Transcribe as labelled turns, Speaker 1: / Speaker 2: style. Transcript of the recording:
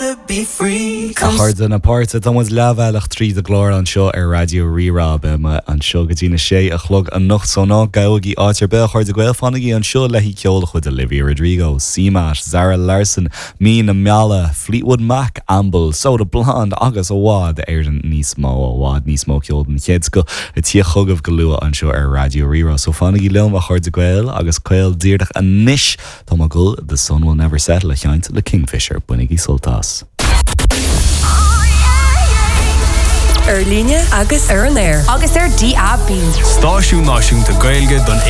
Speaker 1: wanna be free.
Speaker 2: Hard an apart it was levelach trí de glór an seo Radio Rirá be an seo go dtína sé a chlog an nocht sona gaigi áitir be chuir de gweil fannaí an seo lehí ceola chud Olivia Rodrigo, Seamas, Zara Larson, Mí na Meala, Fleetwood Mac, Amble, Soda Blonde agus ó bhád éan níos mó ó bhád níos mó ceol an chéad go i tí chugah go lua an seo Radio Rirá. So fannaí leom a chuir de gweil agus coil dírdach a níis tá má gul The Sun Will Never Settle a cheint le Kingfisher bunig í soltas.
Speaker 3: Líne agus ar an air agus ar DAB.
Speaker 4: Stáisiú náisiúnta Gaeilge don